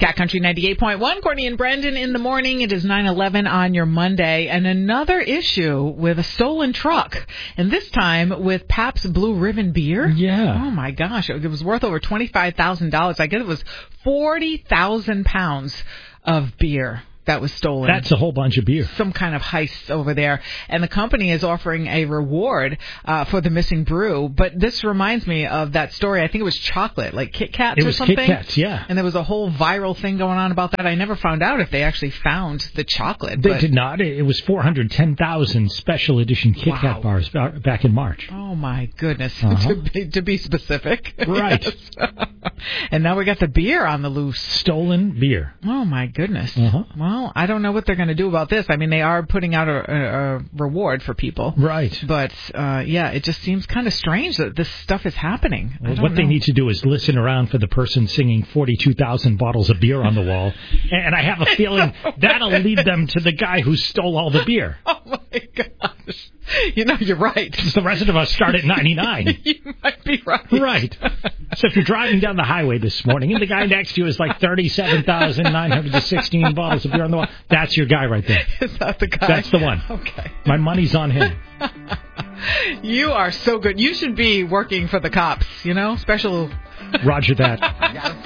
Cat Country 98.1, Courtney and Brendan in the morning. It is 9/11 on your Monday, and another issue with a stolen truck, and this time with Pabst Blue Ribbon beer. Yeah. Oh my gosh, it was worth over $25,000. I guess it was 40,000 pounds of beer that was stolen. That's a whole bunch of beer. Some kind of heist over there. And the company is offering a reward for the missing brew. But this reminds me of that story. I think it was chocolate, like Kit Kats or something. It was Kit Kats, yeah. And there was a whole viral thing going on about that. I never found out if they actually found the chocolate. They did not. It was 410,000 special edition Kit Kat bars back in March. Oh, my goodness. To be specific. Right. Yes. And now we got the beer on the loose. Stolen beer. Oh, my goodness. Well, I don't know what they're going to do about this. I mean, they are putting out a reward for people. Right. But, yeah, it just seems kind of strange that this stuff is happening. What they need to do is listen around for the person singing 42,000 bottles of beer on the wall. And I have a feeling that'll lead them to the guy who stole all the beer. Oh, my gosh. You know, you're right. The rest of us start at 99. You might be right. Right. So if you're driving down the highway this morning and the guy next to you is like 37,916 bottles of beer on the wall, that's your guy right there. Is that the guy? That's the one. Okay. My money's on him. You are so good. You should be working for the cops, you know? Special... Roger that.